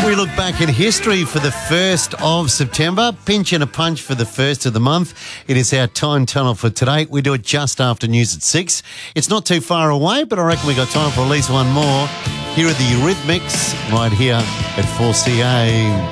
we look back at history for the 1st of September. Pinch and a punch for the 1st of the month. It is our time tunnel for today. We do it just after news at 6. It's not too far away, but I reckon we got time for at least one more. Here are the Eurythmics right here at 4CA.